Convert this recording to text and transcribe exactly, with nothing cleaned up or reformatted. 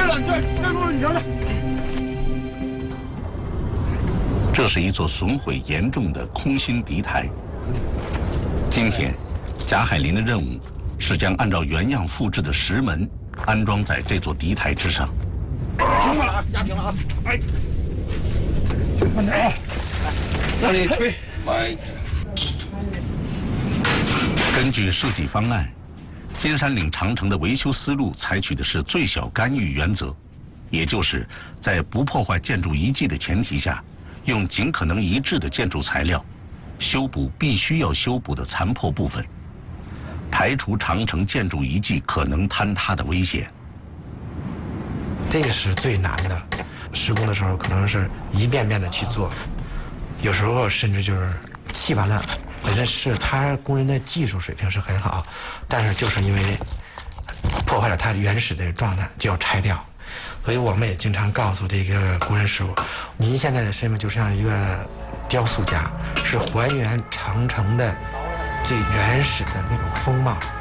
了，这这路你瞧瞧。 这是一座损毁严重的空心敌台。今天，贾海林的任务是将按照原样复制的石门安装在这座敌台之上。 停了啊，压平了啊！哎，慢点啊！让你推，哎。 根据设计方案，金山岭长城的维修思路采取的是最小干预原则，也就是在不破坏建筑遗迹的前提下，用尽可能一致的建筑材料，修补必须要修补的残破部分，排除长城建筑遗迹可能坍塌的危险。 这个是最难的，施工的时候可能是一遍遍的去做，有时候甚至就是砌完了，本身是他工人的技术水平是很好，但是就是因为破坏了他原始的状态，就要拆掉。所以我们也经常告诉这个工人师傅，您现在的身份就像一个雕塑家，是还原长城的最原始的那种风貌。